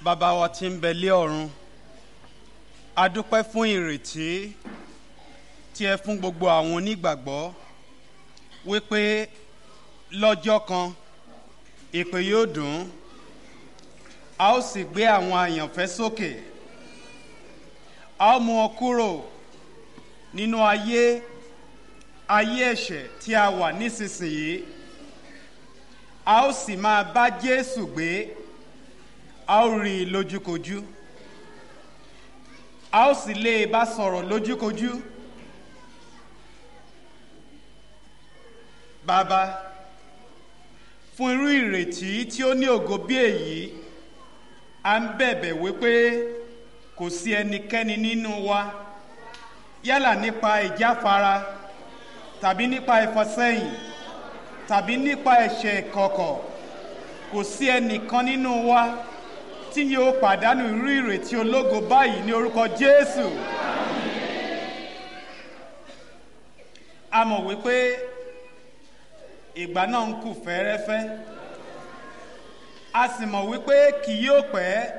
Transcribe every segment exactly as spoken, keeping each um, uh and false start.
Bàbá wa tí ń bẹ lé ọ̀run, a dúpẹ́ fún ìrètí tí ẹ fún gbogbo àwọn onígbàgbọ́ wípé lọ́jọ́ kan ìpè yóò dùn, a ó sì gbé àwọn àyànfẹ́ sókè, a ó mú wọn kúrò nínú ayé ayé ẹ̀ṣẹ̀ tí a wà nísinsìnyí, a ó sì máa bá Jésù gbé, a ó rí i lójúkojú, a ó sì lè bá sọ̀rọ̀ lójúkojú. Bàbá, fún irú ìrètí tí ó ní ògo bí èyí, a ń bẹ̀bẹ̀ wípé kò sí ẹnikẹ́ni nínú wa, yálà nípa ìjáfara tàbí nípa ìfọsẹ́yìn tàbí nípa ẹ̀ṣẹ̀ ìkọ̀kọ̀, kò sí ẹnìkan nínú wa tí yóò pàdánù irú ìrètí ológo báyìí ní orúkọ Jésù. A mọ̀ wípé ìgbà náà ń kù fẹ́rẹ́fẹ́, a sì mọ̀ wípé kì yóò pẹ́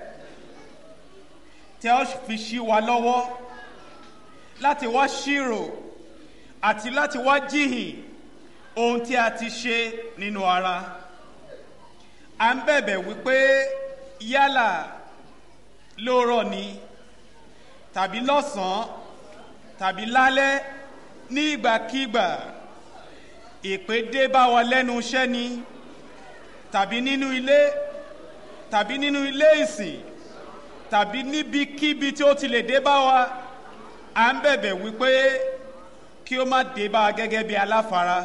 tí a fi ṣí wa lọ́wọ́ láti wá ṣírò àti láti wá jíhìn ohun tí a ti ṣe nínú ara. À ń bẹ̀bẹ̀ wípé yálà lóòrọ̀ ni tàbí lọ́sàn-án tàbí lálẹ́, ní ìgbàkígbà ìpè dé bá wa lẹ́nu iṣẹ́ ni tàbí nínú ilé tàbí nínú ilé ìsìn tàbí níbikíbi tí ó ti lè dé bá wa, à ń bẹ̀bẹ̀ wípé kí ó má dé bá wa gẹ́gẹ́ bí aláfara.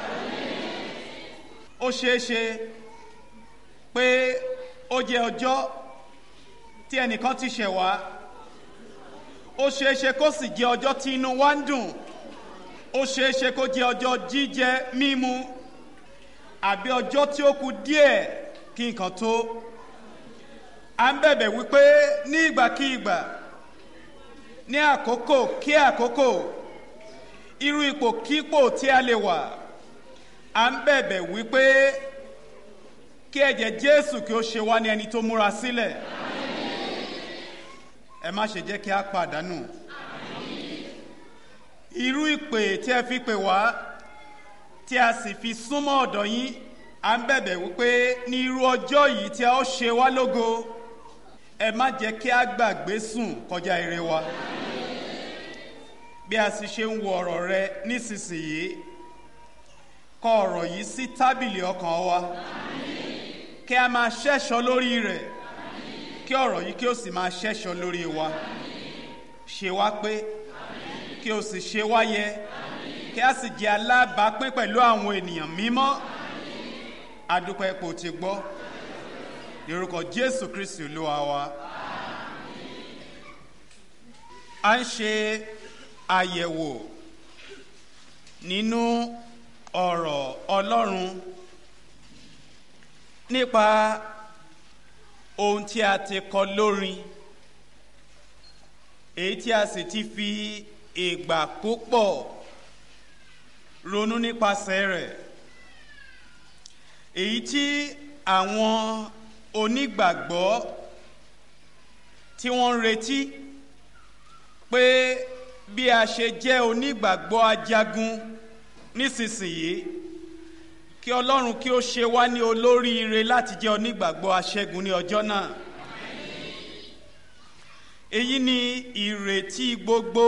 Ó ṣeé ṣe pé ó jẹ́ ọjọ́ tí ẹnìkan ti ṣẹ̀ wá, ó ṣeé ṣe kó sì jẹ́ ọjọ́ tí inú wa ń dùn, ó ṣeé ṣe kó jẹ́ ọjọ́ jíjẹ mímu, àbí ọjọ́ tí ó kù díẹ̀ kí nǹkan tó. À ń bẹ̀bẹ̀ wípé ní ìgbàkígbà, ní àkókò kí àkókò, irú ipò kípò tí a lè wà, à ń bẹ̀bẹ̀ wípé kí ẹ̀jẹ̀ Jésù kí ó ṣe wá ní ẹni tó múra sílẹ̀. Ẹ má ṣe jẹ́ kí a pàdánù irú ìpè tí ẹ fi pè wá, tí a sì fi súnmọ́ ọ̀dọ̀ yín. À ń bẹ̀bẹ̀ wípé ní irú ọjọ́ yìí tí a ó ṣe wá lógo, ẹ má jẹ́ kí a gbàgbé sùn kọjá ire wa. Bí a sì ṣe ń wo ọ̀rọ̀ rẹ nísinsìnyí, kọ ọ̀rọ̀ yìí sí tábìlì ọkàn wa, kí a máa ṣẹ́ṣọ́ lórí rẹ̀, kí ọ̀rọ̀ yìí kí ó sì máa ṣẹ́ṣọ́ lórí wa. Ṣe wá pé kí ó sì ṣe wá yẹ, kí a sì jẹ́ alábàápín pẹ̀lú àwọn ènìyàn mímọ́. A dúpẹ́ pé o ti gbọ́, ní orúkọ Jésù Kristi Olúwa wa. A ń ṣe àyẹ̀wò nínú ọ̀rọ̀ Ọlọ́run nípa ohun tí a ti kọ lórin, èyí tí a sì ti fi ìgbà púpọ̀ ronú nípasẹ̀ rẹ̀, èyí tí àwọn onígbàgbọ́ tí wọ́n ń retí pé bí a ṣe jẹ́ onígbàgbọ́ ajagun nísinsìnyí, kí Ọlọ́run kí ó ṣe wá ní olóríire láti jẹ́ onígbàgbọ́ aṣẹ́gun ní ọjọ́ náà. Èyí ni ìrètí gbogbo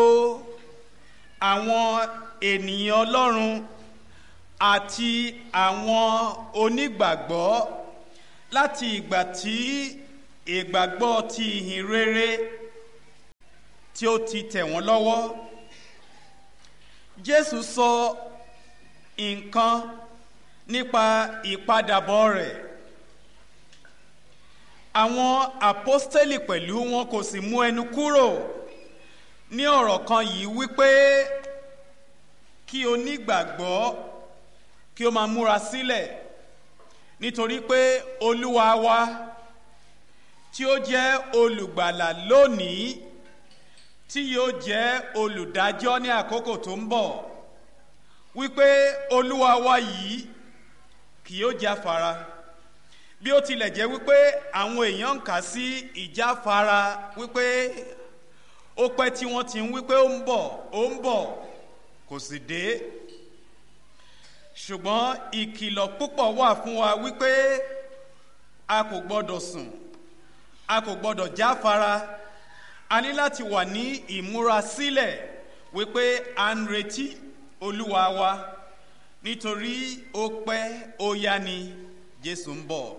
àwọn ènìyàn Ọlọ́run àti àwọn onígbàgbọ́ láti ìgbà tí ìgbàgbọ́ ti ìhìn rere tí ó ti tẹ̀ wọ́n lọ́wọ́. Jésù sọ nǹkan nípa ìpadàbọ̀ rẹ̀. Àwọn àpọ́stélì pẹ̀lú wọn kò sì mú ẹnu kúrò ní ọ̀rọ̀ kan yìí wípé kí onígbàgbọ́ kí ó máa múra sílẹ̀, nítorí pé Olúwa wa tí ó jẹ́ olùgbàlà lónìí, tí yóò jẹ́ olùdájọ́ ní àkókò tó ń bọ̀, wípé Olúwa wa yìí kì yóò jáfara, bí ó tilẹ̀ jẹ́ wípé àwọn èèyàn ń kà sí ìjáfara wípé ó pẹ́ tí wọ́n ti ń wípé ó ń bọ̀ ó ń bọ̀ kò sì dé, ṣùgbọ́n ìkìlọ̀ púpọ̀ wà fún wa wípé a kò gbọ́dọ̀ sùn, a kò gbọ́dọ̀ jáfara, a ní láti wà ní ìmúrasílẹ̀ wípé à ń retí Olúwa wa, nítorí ó pẹ́ ó yá ni Jésù ń bọ̀.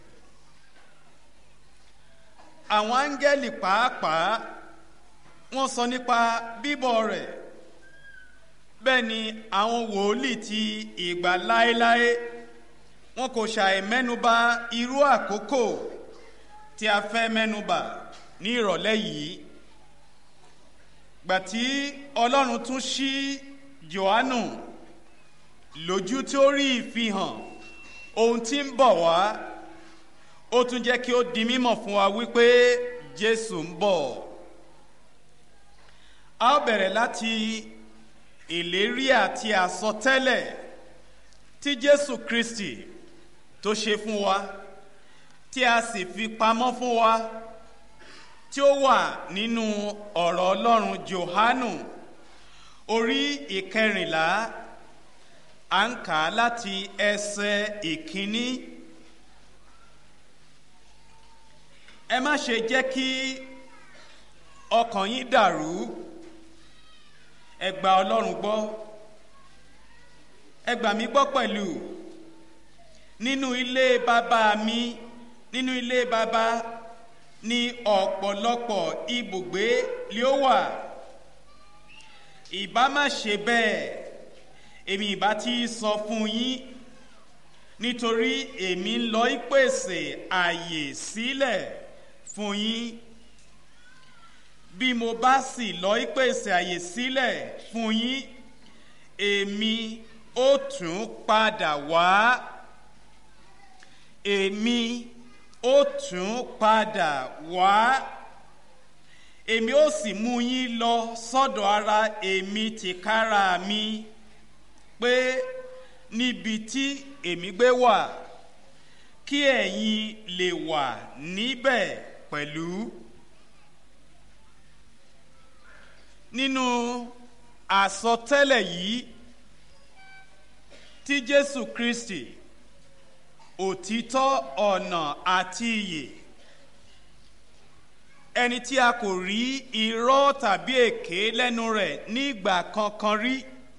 Àwọn áńgẹ́lì pàápàá wọ́n sọ nípa bíbọ̀ rẹ̀, bẹ́ẹ̀ ni àwọn wòlíì ti ìgbà láéláé wọn kò ṣàì mẹ́nubà irú àkókò tí a fẹ́ mẹ́nubà ní ìrọ̀lẹ́ yìí. Gbà tí Ọlọ́run tún ṣí Jòhánù lójú tí ó rí ìfihàn ohun tí ń bọ̀ wá, ó tún jẹ́ kí ó di mímọ̀ fún wa wípé Jésù ń bọ̀. A ó bẹ̀rẹ̀ láti ìlérí àti àsọtẹ́lẹ̀ tí Jésù Kristi tó ṣe fún wa, tí a sì fi pamọ́ fún wa, tí ó wà nínú ọ̀rọ̀ Ọlọ́run Jòhánù orí ìkẹrìnlá, à ń kà á láti ẹsẹ̀ ìkíní. Ẹ má ṣe jẹ́ kí ọkàn yín dàrú, ẹ gba Ọlọ́run gbọ́, ẹ gbà mí gbọ́ pẹ̀lú. Nínú ilé bàbá mi, nínú ilé bàbá ní ọ̀pọ̀lọpọ̀ ibùgbé lé ó wà. Ìbá má ṣe bẹ́ẹ̀, èmi ìbá ti sọ fún yín, nítorí èmi ń lọ ìpèsè àyè sílẹ̀ fún yín. Bí mo bá sì lọ ìpèsè àyè sílẹ̀ fún yín, èmi ó tún padà wá. Èmi ó tún padà wá. Èmi ó sì mú yín lọ sọ́dọ̀ ara èmi tìkára mi, pé níbi tí èmi gbé wà, kí ẹ̀yin lè wà níbẹ̀ pẹ̀lú. Nínú àsọtẹ́lẹ̀ yìí tí Jésù Kristi, òtítọ́, ọ̀nà àti ìyè, ẹni tí a kò rí irọ́ tàbí èké lẹ́nu rẹ̀ nígbà kankan rí,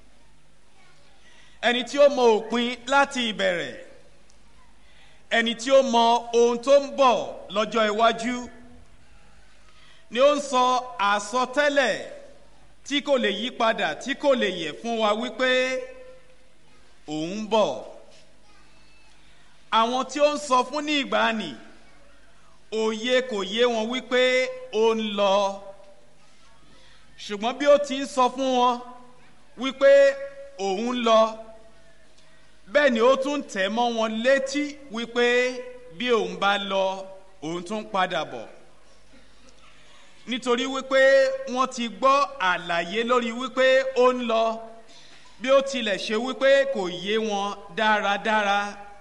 ẹni tí ó mọ òpin láti ìbẹ̀rẹ̀, ẹni tí ó mọ ohun tó ń bọ̀ lọ́jọ́ iwájú, ni ó ń sọ àsọtẹ́lẹ̀ tí kò lè yí padà, tí kò lè yẹ̀ fún wa wípé òun ń bọ̀. Àwọn tí ó ń sọ fún ní ìgbàanì, òye kò yé wọn wípé ó ń lọ, ṣùgbọ́n bí ó ti ń sọ fún wọn wípé òun ń lọ, bẹ́ẹ̀ ni ó tún tẹ̀ mọ́ wọn létí wípé bí òun bá lọ, òun tún padà bọ̀. Nítorí wípé wọ́n ti gbọ́ àlàyé lórí wípé ó ń lọ, bí ó tilẹ̀ ṣe wípé kò yé wọn dáradára,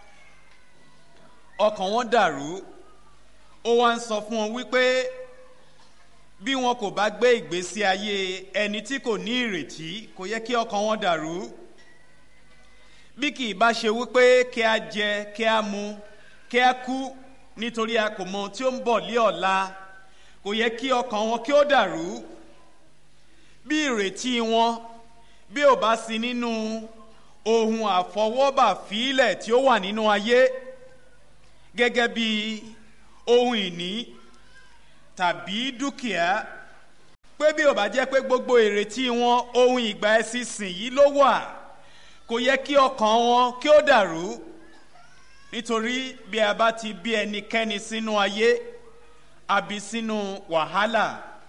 ọkàn wọn dàrú. Ó wá ń sọ fún wọn wípé bí wọn kò bá gbé ìgbésí ayé ẹni tí kò ní ìrètí, kò yẹ kí ọkàn wọn dàrú. Bí kì í bá ṣe wípé kí a jẹ, kí a mu, kí a kú, nítorí a kò mọ ohun tí ó ń bọ̀ lé ọ̀la, kò yẹ kí ọkàn wọn kí ó dàrú. Bí ìrètí wọn bí ò bá sí nínú ohun àfọwọ́bà fílẹ̀ tí ó wà nínú ayé, gẹ́gẹ́ bí ohun ìní tàbí dúkìá, pé bí ò bá jẹ́ pé gbogbo ìrètí wọn ohun ìgbà ẹ̀sìnsìn yìí ló wà, kò yẹ kí ọkàn wọn kí ó dàrú. Nítorí bí a bá ti bí ẹnikẹ́ni sínú ayé, àbí sínú wàhálà,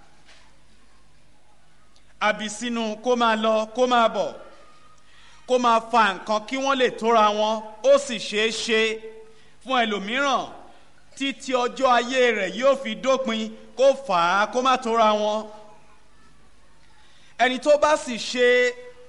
àbí sínú kó máa lọ kó máa bọ̀, kó máa fa nǹkan kí wọ́n lè tóra wọn, ó sì ṣeé ṣe fún ẹlòmíràn títí ọjọ́ ayé rẹ̀ yóò fi dópin kó fà á kó má tóra wọn. Ẹni tó bá sì ṣe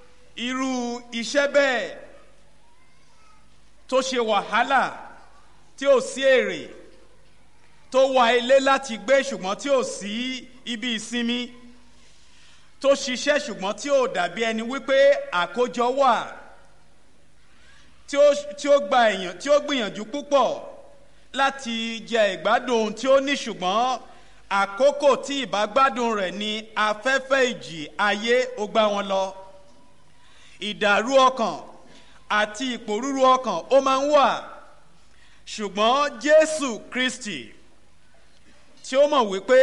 irú iṣẹ́ bẹ́ẹ̀, tó ṣe wàhálà, tí ò sí èrè, tó wá ilé láti gbé ṣùgbọ́n tí ò sí ibi ìsinmi, tó ṣiṣẹ́ ṣùgbọ́n tí ò dàbí ẹni wípé àkójọ wà, tí ó tí ó gba èèyàn tí ó gbìyànjú púpọ̀ láti jẹ ìgbádùn ohun tí ó ní, ṣùgbọ́n àkókò tí ìbágbádùn rẹ̀ ni afẹ́fẹ́ ìjì ayé ó gbá wọn lọ. Ìdàrú ọkàn àti ìpòrúru ọkàn ó máa ń wà, ṣùgbọ́n Jésù Kristi tí ó mọ̀ wípé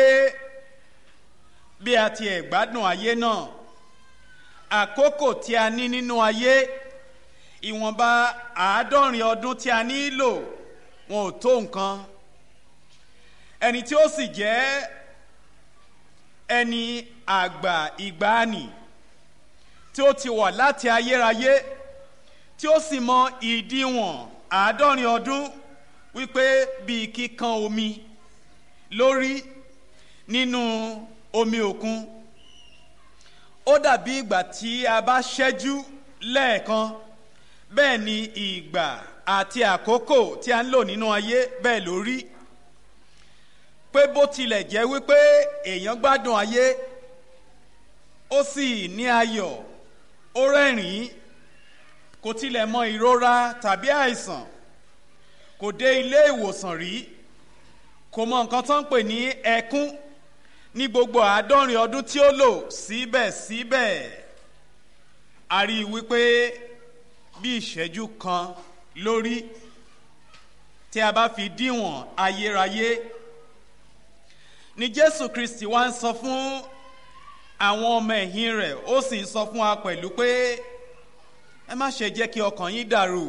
bí a ti ẹ̀ gbádùn ayé náà, àkókò tí a ní nínú ayé, ìwọ̀nba àádọ́rin ọdún tí a nílò wọn ò tó nǹkan. Ẹni tí ó sì jẹ́ ẹni àgbà ìgbàanì tí ó ti wà láti ayérayé, tí ó sì mọ ìdíwọ̀n àádọ́rin ọdún wípé bíi kíkan omi lórí nínú omi òkun, ó dàbí ìgbà tí a bá ṣẹ́jú lẹ́ẹ̀kan, bẹ́ẹ̀ ni ìgbà àti àkókò tí a ń lò nínú ayé bẹ́ẹ̀ ló rí. Pé bó tilẹ̀ jẹ́ wípé èèyàn gbádùn ayé, ó sì ní ayọ̀, ó rẹ́rìn-ín, kò tilẹ̀ mọ ìrora tàbí àìsàn, kò dé ilé ìwòsàn rí, kò mọ nǹkan tó ń pè ní ẹkún ní gbogbo àádọ́rin ọdún tí ó lò, síbẹ̀síbẹ̀ a rí i wípé bí ìṣẹ́jú kan lórí tí a bá fi díwọ̀n ayérayé ni Jésù Kristi wá ń sọ fún àwọn ọmọ ẹ̀yìn rẹ̀, ó sì ń sọ fún wa pẹ̀lú pé ẹ má ṣe jẹ́ kí ọkàn yín dàrú.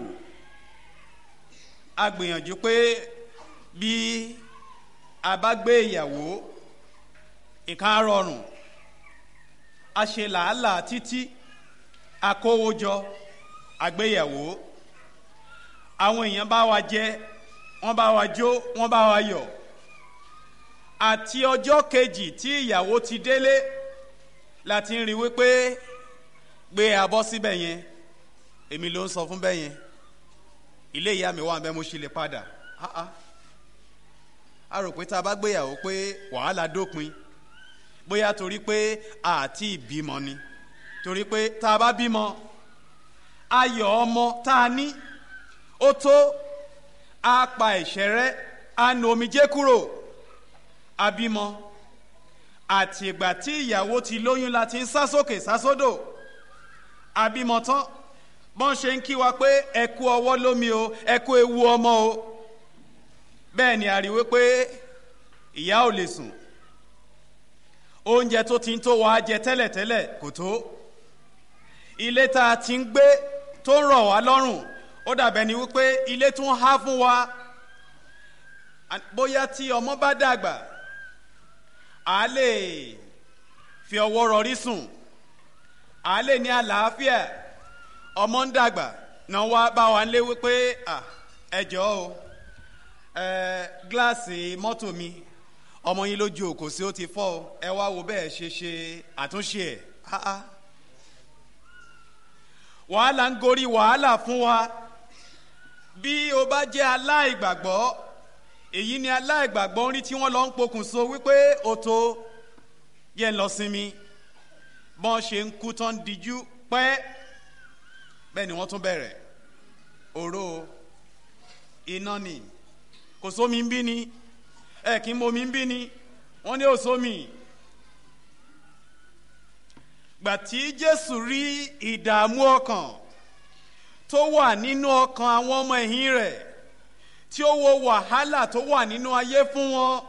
A gbìyànjú pé bí a bá gbé ìyàwó, nǹkan á rọrùn, a ṣe làálàá títí, a kówó jọ, àgbéyàwó, àwọn èèyàn bá wa jẹ, wọ́n bá wa jó, wọ́n bá wa yọ̀, àti ọjọ́ kejì tí ìyàwó ti délé láti ń rí wípé gbé abọ́ síbẹ̀ yẹn, èmi ló ń sọ fún bẹ́ẹ̀ yẹn, ilé ìyá mi wà ń bẹ́, mo ṣì lè padà. A rò pé tá a bá gbéyàwó pé wàhálà dópin, bóyá torí pé àti ìbímọ ni, torí pé tá a bá bímọ, ayọ̀ ọmọ tá a ní ó tó, á pa ẹ̀ṣẹ̀ rẹ́, á nu omijé kúrò. Abímọ àti ìgbà tí ìyàwó ti lóyún láti ń sá sókè sá sódò. Abímọ tán bọ́n ṣe ń kí wa pé ẹ kú ọwọ́ lómi o, ẹ kú ewu ọmọ o, bẹ́ẹ̀ ni a rí wípé ìyá ò lè sùn, oúnjẹ tó ti ń tó wa jẹ tẹ́lẹ̀tẹ́lẹ̀ kò tó, ilé tá a ti ń gbé tó ń rọ̀ wá lọ́rùn, ó dàbẹ̀ ni wípé ilé tún há fún wa. Bóyá tí ọmọ bá dàgbà, a lè fi ọwọ́ rọrí sùn, a lè ní àlàáfíà. Ọmọ ń dàgbà náà wá bá wa lé wípé ẹ jọ̀ọ́ o, gíláàsì mọ́tò mi ọmọ yín lójú òkò sí ó ti fọ́ o, ẹ wá wo bẹ́ẹ̀ ṣe ṣe àtúnṣe ẹ̀. Wàhálà ń gorí wàhálà fún wa. Bí o bá jẹ́ aláìgbàgbọ́, èyí ni aláìgbàgbọ́ ń rí tí wọ́n lọ ń pokùnso wípé ó tó, yẹ ń lọ sinmi. Bọ́n ṣe ń kú tán díjú pẹ́, bẹ́ẹ̀ ni wọ́n tún bẹ̀rẹ̀. Òró iná ni, kò sómi ń bí ni, ẹ kí n momi ń bí ni, wọ́n ní ò sómi. Gbà tí Jésù rí ìdààmú ọkàn tó wà nínú ọkàn àwọn ọmọ ẹ̀yìn rẹ̀, tí ó wo wàhálà tó wà nínú ayé fún wọn,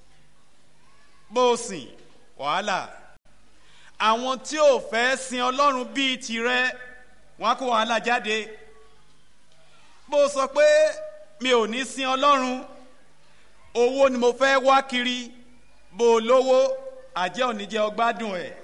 bó sìn wàhálà, àwọn tí ò fẹ́ sin Ọlọ́run bíi tirẹ̀, wọ́n á kó wàhálà jáde. Bó sọ pé mi ò ní sin Ọlọ́run, owó ni mo fẹ́ wá kiri, bó lówó àjẹ́ òní jẹ́ ọgbádùn ẹ̀.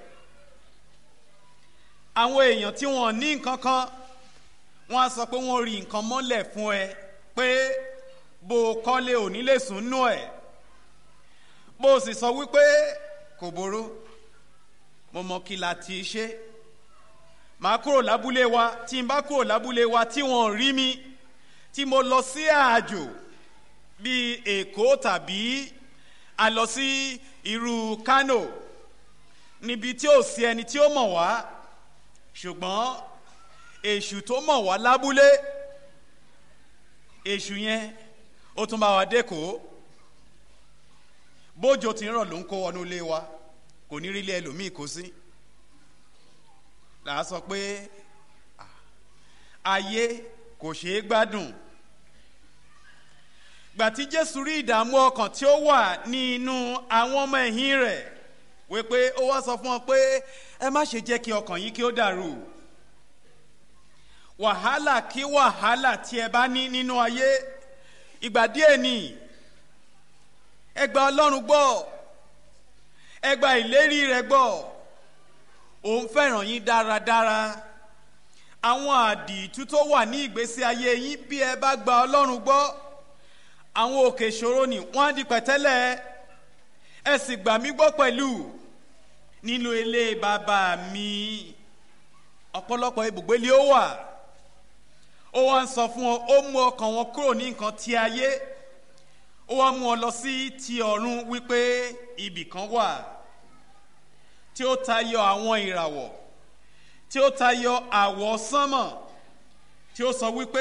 Àwọn èèyàn tí wọ́n ní nǹkan kan, wọ́n á sọ pé wọ́n rí nǹkan mọ́lẹ̀ fún ẹ, pé bó kọ́lé òní lè sùn nú ẹ̀. Bó sì sọ wípé kò boró, mo mọ kí la ti ṣe, màá kúrò lábúlé wa, tí n bá kúrò lábúlé wa tí wọ́n rí mi, tí mo lọ sí àjò bíi Èkó tàbí a lọ sí irú Kánò níbi tí ò sí ẹni tí ó mọ̀ wá, ṣùgbọ́n èṣù tó mọ̀ wá lábúlé, èṣù yẹn ó tún bá wa dẹ́kọ̀ọ́. Bójò tí ń rọ̀ ló ń kó wọnú ilé wa, kò ní rí ilé ẹlòmíì kó sí. Là á sọ pé ayé kò ṣeé gbádùn. Gbà tí Jésù rí ìdààmú ọkàn tí ó wà ní inú àwọn ọmọ ẹ̀yìn rẹ̀, wípé ó wá sọ fún wọn pé ẹ má ṣe jẹ́ kí ọkàn yín kí ó dàrú. Wàhálà kí wàhálà tí ẹ bá ní nínú ayé, ìgbà díẹ̀ ni. Ẹ gba Ọlọ́run gbọ́, ẹ gba ìlérí rẹ̀ gbọ́. Òun fẹ́ràn yín dáradára. Àwọn àdììtú tó wà ní ìgbésí ayé yín, bí ẹ bá gba Ọlọ́run gbọ́, àwọn òkè ìṣòro ni wọ́n á di pẹ̀tẹ́lẹ̀. Ẹ sì gbà mí gbọ́ pẹ̀lú. Nínú ilé bàbá mi ọ̀pọ̀lọpọ̀ ibùgbé ni ó wà. Ó wá ń sọ fún wọn, ó mú ọkàn wọn kúrò ní nǹkan ti ayé, ó wá mú wọn lọ sí ti ọ̀run, wípé ibì kan wà tí ó tayọ àwọn ìràwọ̀, tí ó tayọ àwọ̀ sánmọ̀, tí ó sọ wípé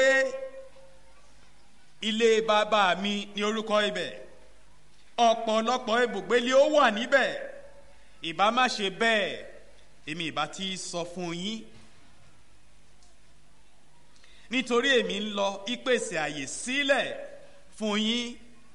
ilé bàbá mi ni orúkọ ibẹ̀. Ọ̀pọ̀lọpọ̀ ibùgbé ni ó wà níbẹ̀. Ìbá má ṣe bẹ́ẹ̀, èmi ìbá ti sọ fún yín. Nítorí èmi ń lọ ìpèsè àyè sílẹ̀ fún yín.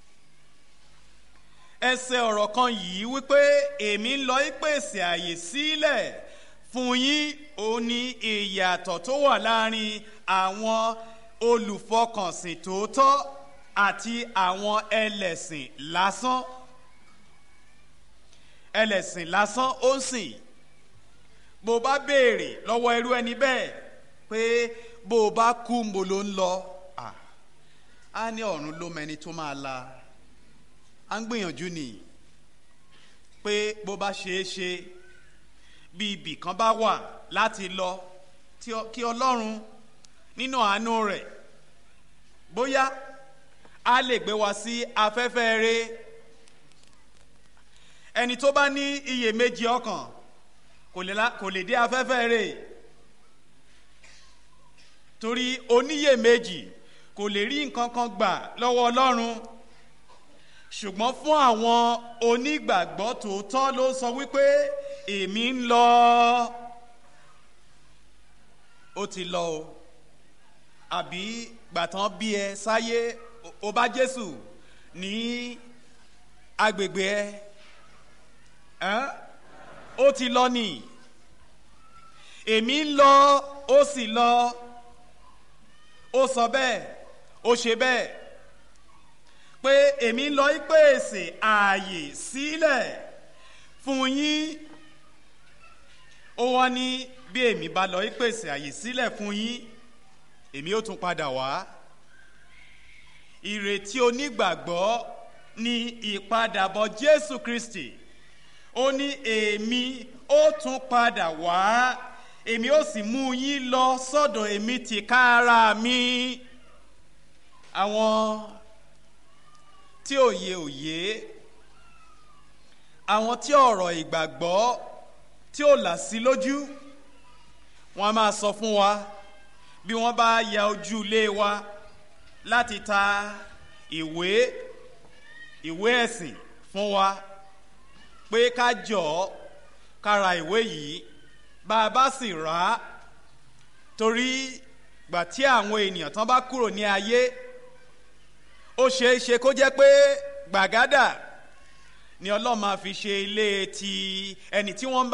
Ẹsẹ̀ ọ̀rọ̀ kan yìí wípé èmi ń lọ ìpèsè àyè sílẹ̀ fún yín, ó ní ìyàtọ̀ tó wà láàrin àwọn olùfọkànsìn tòótọ́ àti àwọn ẹlẹ́sìn lásán. Ẹlẹ́sìn lásán ó ń sìn. Bó bá béèrè lọ́wọ́ irú ẹni bẹ́ẹ̀ pé bó bá kú mo ló ń lọ, á ní ọ̀run ló mẹni tó máa la. À ń gbìyànjú ni pé bó bá ṣeé ṣe bí ibì kan bá wà láti lọ, kí Ọlọ́run nínú àánú rẹ̀ bóyá a lè gbé wa sí afẹ́fẹ́ rere. Ẹni tó bá ní iyèméjì ọkàn kò lè dé afẹ́fẹ́ rere, torí oníyèméjì kò lè rí nǹkan kan gbà lọ́wọ́ Ọlọ́run. Ṣùgbọ́n fún àwọn onígbàgbọ́ tòótọ́ ló sọ wípé èmi ń lọ. Ó ti lọ o. Àbí gbàtàn bí ẹ sáyé ó bá Jésù ní agbègbè ẹ, ẹ́ ó ti lọ nì. Èmi ń lọ, ó sì lọ. Ó sọ bẹ́ẹ̀, ó ṣe bẹ́ẹ̀, pé èmi ń lọ ìpèsè ààyè sílẹ̀ fún yín. Ó wá ní bí èmi bá lọ ìpèsè ààyè sílẹ̀ fún yín, èmi ó tún padà wá. Ìrètí onígbàgbọ́ ni ìpadàbọ̀ Jésù Kristi. Ó ní èmi ó tún padà wá, èmi ó sì mú yín lọ sọ́dọ̀ èmi tìkára mi. Àwọn tí òye òye, àwọn tí ọ̀rọ̀ ìgbàgbọ́ tí ó là sí lójú, wọ́n á máa sọ fún wa bí wọ́n bá ya ojú ilé wa láti ta ìwé ìwé ẹ̀sìn fún wa pé ká jọ̀ọ́ ká ra ìwé yìí. Bá a bá sì rà á, torí gbà tí àwọn ènìyàn tán bá kúrò ní ayé, ó ṣeé ṣe kó jẹ́ pé gbàgádà ni Ọlọ́run máa fi ṣe ilé ti ẹni tí wọ́n bá